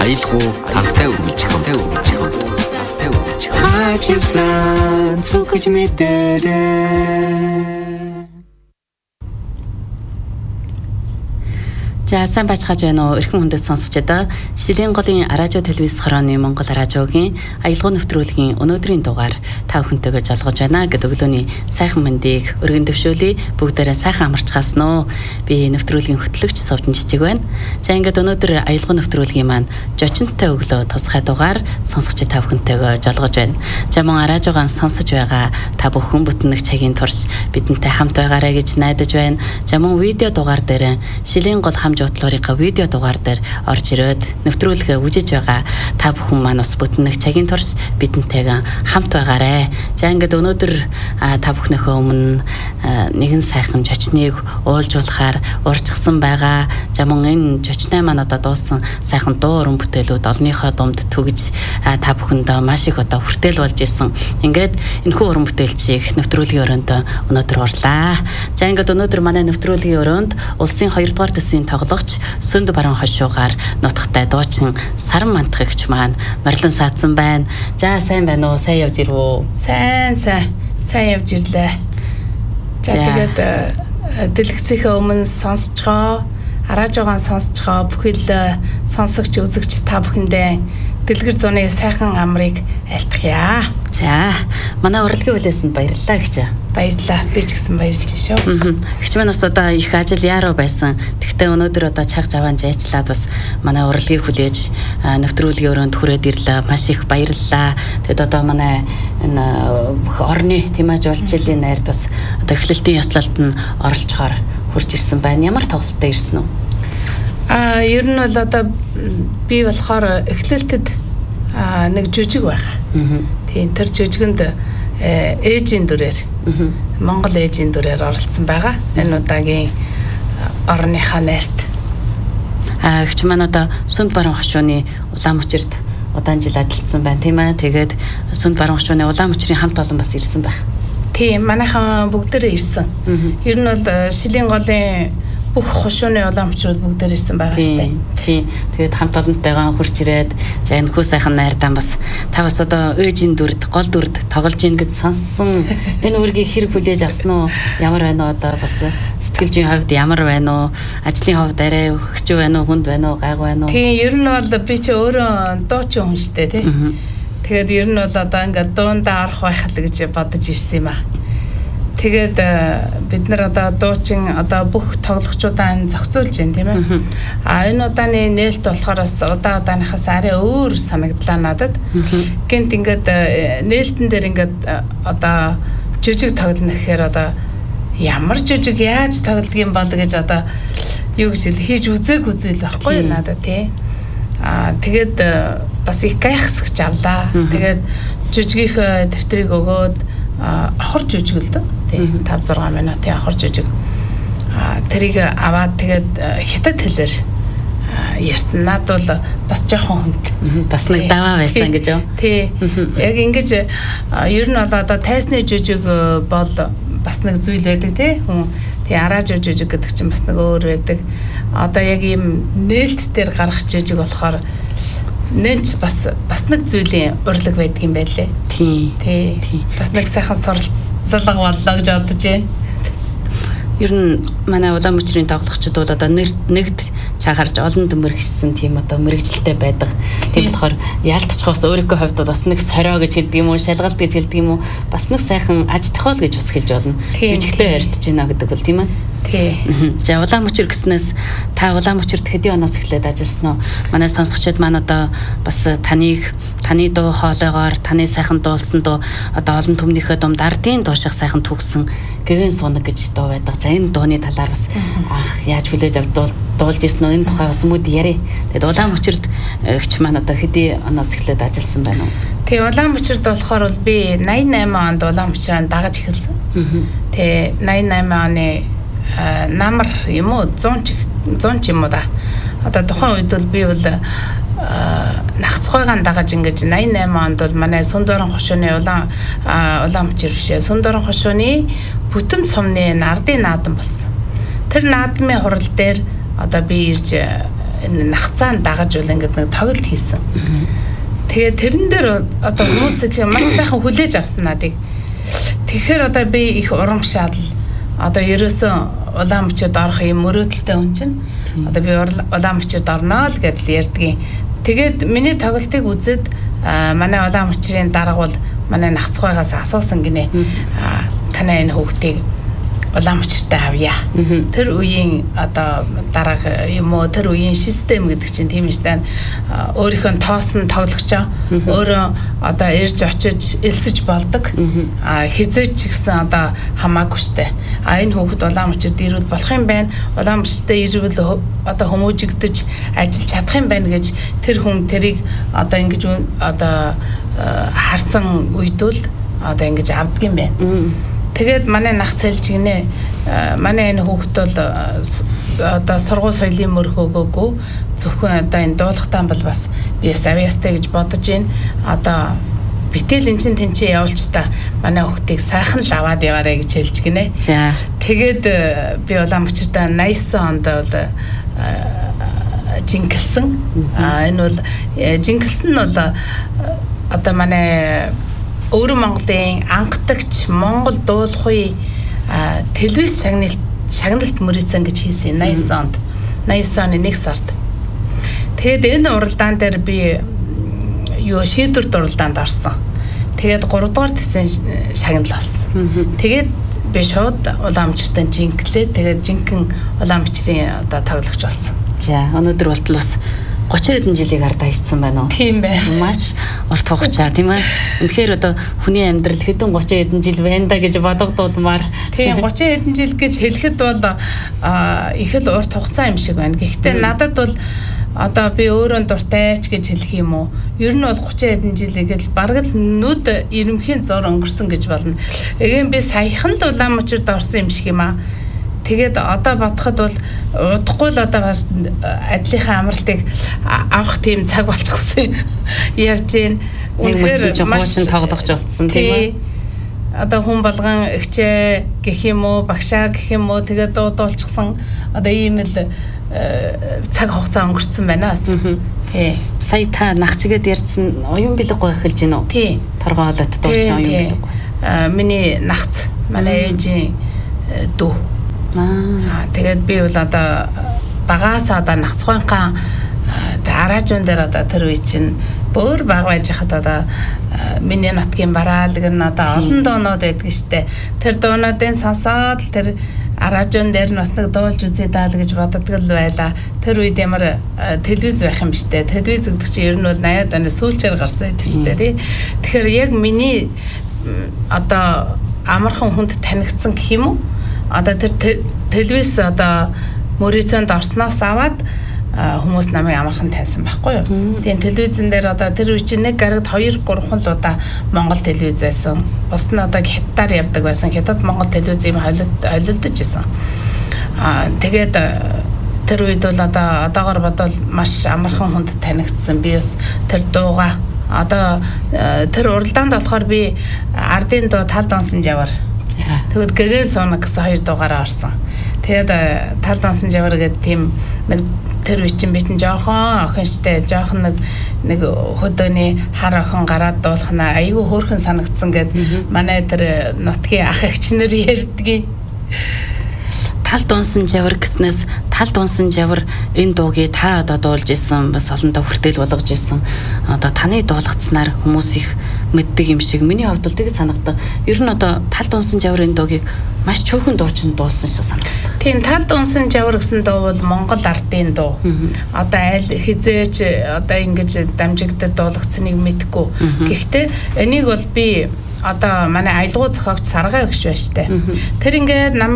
Аялгау тантай үргэлжих. Хачивсан цогж мэдэрээ. За сайн байцгааж байна уу? Эрхэм хүндэт сонсогчдоо Шилийн голын радио телевиз хорооны Монгол радиогийн аялгау нэвтрүүлгийн өнөөдрийн дугаар та бүхэнтэйгээ жолгож байна гэдэг өглөөний сайхан мэндийг өргөн дэвшүүлье. Бүгдээрээ сайхан амарчгаасан уу? Би нэвтрүүлгийн хөтлөгч Совдон Жижиг байна. За ингээд өнөөдөр аялгау нэвтрүүлгийн маань жочинтой өглөө тусгай дугаар сонсогч та бүхэнтэйгээ жолгож байна. За мөн радиогаан сонсож байгаа та бүхэн бүтэн нэг цагийн турш бидэнтэй хамт байгаарай гэж найдаж байна. За мөн видео дугаар дээр Шилийн гол Жотлорынхаа видео дугаар дээр орж ирээд нэвтрүүлгээ үжиж байгаа та бүхэн маань бас бүтэн нэг цагийн турш бидэнтэйгээ хамт байгаарэ. За ингээд өнөөдөр та бүхнийхөө өмнө нэгэн сайхан жочныг уулжуулахаар урьдчилсан байгаа. За мөн энэ жочнаа маань одоо дуусан сайхан дуу уран бүтээлүүд олонныхоо дунд түгж та бүхэндээ маш их одоо хүртэл болж исэн. Ингээд энэхүү уран бүтээлчийг нэвтрүүлгийн өрөөнд өнөөдөр орлаа. За ингээд өнөөдөр манай нэвтрүүлгийн өрөөнд улсын 2 дугаар төсвийн тоглогч Сүнд баруун хошуугаар нутагтай дуучин Саран Мантхагч маань морилон саадсан байна. За сайн байна уу? Сайн явж ирв үү? Сайн явж ирлээ. За тэгээд дэлгэцийнхээ өмнө сонсож байгаа, радиогаан сонсож байгаа бүхэл сонсогч үзэгч та бүхэндээ дэлгэр зууны сайхан амрыг айлтгая. За манай урлагийн хүлээсэнд баярлалаа гэж. Баярлалаа. Би ч гэсэн баярлж шүү. Гэгч маань бас одоо их ажил яаруу байсан. Тэгтээ өнөөдөр одоо чаг жаваан жайчлаад бас манай урлагийг хүлээж нэвтрүүлгийн өрөөнд хүрээд ирлээ. Маш их баярлалаа. Тэгэд одоо манай энэ орны Тимаж Улчилын найрд бас одоо эхлэлтийн ёслолд нь оролцохоор хурж ирсэн байна. Ямар тоглолтод ирсэн үү? Ер нь бол одоо би болохоор эхлэлтэд нэг жүжиг байгаа. Тийм тэр жүжигэнд ээжийн дүрээр Монгол ээжийн дүрээр оролцсон байгаа. Энэ удаагийн орныхаа найрт. Гэгч маань одоо Сүнд баруун хошууны улаан мөчөрд удаан жил ажилласан байна тийм ээ. Тэгээд Сүнд баруун хошууны улаан мөчрийн хамт олон бас ирсэн байх. Тийм манайхан бүгдээрээ ирсэн. Ер нь бол Шилийн голын бүх хошууны улаан мөчрүүд бүгдээр ирсэн байгаа шүү дээ. Тийм. Тэгээд хамт олонтойгоо хурж ирээд за энэ хүү сайхан найрдан бас та бас одоо ээжийн дүрд, гол дүрд тоглож ийн гэж сонссон. Энэ үргийг хэрэг хүлээж авсан уу? Ямар байна уу одоо бас сэтгэлжийн хувьд ямар байна уу? Ажлын хувьд арай өгч байна уу, хүнд байна уу, гайгүй байна уу? Тийм, ер нь бол би ч өөрөө дуучин хүн шүү дээ, тий. Тэгээд ер нь бол одоо ингээд дундаа арах байх л гэж бодож ирсэн юм аа. Тэгээд бид нар одоо дуучин одоо бүх тоглогчудаа зохицуулж байна тийм ээ. Энэ удааны нээлт болохоор бас удааныхаас арай өөр санагдлаа надад. Гэнт ингээд нээлтэн дээр ингээд одоо жүжиг тоглоно гэхээр одоо ямар жүжиг яаж тоглодгийг бол гэж одоо юу гэж хийж үзээгүй зүйл байхгүй юу надад тий. Тэгээд бас их гайхсагч авлаа. Тэгээд жүжигийнхээ дэвтрийг өгөөд ахар жүжиг л дээ. 5-6 минутын ахар жүжиг. Тэрийг аваад тэгээд хятад хэлээр ярьсан. Наад бол бас жоохон хүнд. Бас нэг даваа байсан гэж юу? Тий. Яг ингэж ер нь бол одоо тайсны жүжиг бол бас нэг зүйл байдаг тий. Тий араа жүжиг гэдэг чинь бас нэг өөр байдаг. Одоо яг ийм нээлт дээр гарах жүжиг болохоор нэнч бас нэг зүйлийн урлаг байдаг юм байлээ. Тий. Бас нэг сайхан суралцлага боллоо гэж бодож байна. Ер нь манай улаан мөчрийн тоглогчид бол одоо нэгд чанхарч олон төмөргсөн тийм одоо мэрэгжилтэй байдаг. Тийм болохоор яалтчхаас өөрийнхөө хувьд бас нэг сорио гэж хэлдэг юм уу, шалгалт гэж хэлдэг юм уу, бас нэг сайхан аж тохиол гэж бас хэлж болно. Жүжигтэй ярьдж байна гэдэг бол тийм ээ. Тий. За улаан мөчр гэснээс та улаан мөчрөд хэдийн оноос эхлээд ажилласан уу? Манай сонсогчид маань одоо бас таны дуу хоолойгоор таны сайхан дуулсан дуу одоо олон түмнийхээ думд ардын дуу шиг сайхан төгсөн гэгэн сунаг гэж дуу байдаг. За энэ дууны талаар бас яаж хүлээж авч дуулж ирсэн үү? Энэ тухай бас мөд яриа. Тэгээд улаан мөчрөд гэгч маань одоо хэдийн оноос эхлээд ажилласан байна уу? Тий улаан мөчрөд болохоор бол би 88 онд улаан мөчрөнд дагаж эхэлсэн. Тий 88 оны намар юм уу 100 ч юм уу да. Одоо тухайн үед бол би бол нахцгойгаан дагаж ингэж 88 онд бол манай Сүнд баруун хошууны улаан мөчр бишээ. Сүнд баруун хошууны бүтэн сумны ардын наадам болсон. Тэр наадмын хурал дээр одоо би ирж энэ нахцаан дагаж бол ингээд нэг тоглолт хийсэн. Тэгээд тэрэн дээр одоо хүмүүс их маш сайхан хүлээж авсан надыг. Тэгэхээр одоо би их урамшаал одоо ерөөсөн улаан мөчөд орох юм мөрөөдөлтэй хүн чинь одоо би улаан мөчөд орноо л гэдэл ярьдгийн. Тэгээд миний тоглолтыг үзээд манай улаан мөчрийн дарга бол манай нахцгойгоос асуусан гинэ. Танай энэ хүүхдийг улаан мөчөртэй авъя. Тэр үеийн одоо дарга юм уу тэр үеийн систем гэдэг чинь тийм шүү дээ. Өөрийнхөө тоосон тоглогчоо өөрөө одоо ирж очиж элсэж болдог. Хизээч ч гэсэн одоо хамаагүй штэ. Энэ хүүхэд улаан мөчөрд ирвэл болох юм байна. Улаан мөчөртэй ирвэл одоо хүмүүжигдэж ажиллаж чадах юм байна гэж тэр хүн тэрийг одоо ингэж одоо харсан үйдүүл одоо ингэж авдаг юм байна. Тэгээд манай нах цэлж гинэ манай энэ хүүхэд бол одоо сургууль соёлын мөрхөөгөө зөвхөн одоо энэ дуулахтаа бол бас би савьяастай гэж бодож байна. Одоо битэл эн чин тэнцээ явуулч та манай хүүхдийг сайхан л аваад яваарэ гэж хэлж гинэ. За. Тэгээд би улаан мөчөртэй 89 онд бол жингэлсэн. Энэ бол жингэлсэн нь бол одоо манай Өвөр Монголын анхдагч Монгол дуулахын телевиз шагналт мөрөөцөн гэж хийсэн 89 онд. 89 оны 1 сард. Тэгээд энэ уралдаан дээр би шийдвэр уралдаанд орсон. Тэгээд 3 дугаар тэсэн шагнал болсон. Тэгээд би шууд улаан мөчөртэй жинглээ. Тэгээд жинхэнэ улаан мөчрийн одоо тоглогч болсон. За өнөөдөр болтол бас 30 хэдэн жилийг ардаа хийсэн байна уу? Тийм байна. Маш урт хугацаа тийм ээ. Үнэхээр одоо хүний амьдрал хэдэн 30 хэдэн жил байна да гэж бодогдуулмаар. Тийм 30 хэдэн жил гэж хэлэхэд бол их л урт хугацаа юм шиг байна. Гэхдээ надад бол одоо би өөрөө дуртай ч гэж хэлэх юм уу? Ер нь бол 30 хэдэн жил гэж бараг л нүд ирэмхийн зор өнгөрсөн гэж болно. Эгийн би саяхан л улаан мөчөрд орсон юм шиг юм аа. Тэгээд одоо бодоход бол удахгүй л одоо адилынхаа амралтыг авах тийм цаг болчихсон явж гин. Үнэхээр маш тоглогч болцсон тийм ээ. Одоо хүн болгон ихчээ гэх юм уу, багшаа гэх юм уу тэгээд дуудуулчихсан одоо ийм л цаг хугацаа өнгөрцөн байна бас. Тий. Сая та нахчигээд ярьсан оюун билггүй эхэлж гин үү? Тий. Торгоо хоолойд дуучин оюун билггүй. Миний нахц, манай ээжийн дүү. Тэгээд би бол одоо багаасаа одоо нахцгойнхаа араажуун дээр одоо тэр үе чинь бүр баг байж хахад одоо миний нутгийн бараалг нь одоо олон дуунууд байдаг штэ. Тэр дуунуудын сонсоод тэр араажуун дээр нь бас нэг дуулж үзье даа л гэж боддог л байла. Тэр үед ямар телевиз байх юм штэ. Телевиз гэдэг чинь ер нь бол 80-аад оны сүүлчээр гарсан байдаг штэ тий. Тэгэхээр яг миний одоо амархан хүнд танигдсан гэх юм уу? Одоо тэр телевиз одоо мөрөөцөнд орсноос аваад хүмүүс намайг амархан таньсан байхгүй юу. Тийм телевизэн дээр одоо тэр үе чинь нэг гарагт 2-3 л удаа Монгол телевиз байсан. Бусд нь одоо хятадаар явдаг байсан. Хятад Монгол телевиз юм холилдож исэн. Тэгээд тэр үед бол одоогоор бодвол маш амархан хүнд танигдсан. Би бас тэр дууга одоо тэр уралдаанд болохоор би ардын дуу тал донсон жавар. Тэгвэл гэгэн соног гэсэн 2 дугаараа орсон. Тэгээд тал донсон жавар гэдэг тийм нэг тэр үе чинь битэн жоохон охин штэ жоохон нэг хөдөөний хар охин гараад дуулахна айгүй хөөрхөн санагдсан гэд манай тэр нутгийн ах эгчнэр ярьдгийг. Тал донсон жавар гэснээс тал донсон жавар энэ дуугийг та одоо дуулж исэн бас олондоо хүртэл болгож исэн. Одоо таны дуулгацснаар хүмүүс их мэддэг юм шиг миний хувьд бол тэгээд санагдав. Ер нь одоо тал донсон жавар энэ дуугийг маш чөөхөн дуучин дуулсан шиг санагдав. Тийм тал донсон жавар гэсэн дуу бол Монгол ардын дуу. Одоо аль хизээч одоо ингэж дамжигдад дуулгацсныг мэдгүй. Гэхдээ энийг бол би одоо манай аялгау зохиогч Саргай өгч байна штэ. Тэр ингээд